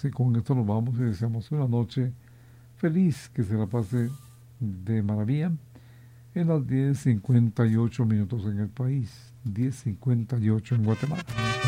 Y con esto nos vamos y deseamos una noche feliz, que se la pase de maravilla en las 10:58 en el país, 10:58 en Guatemala.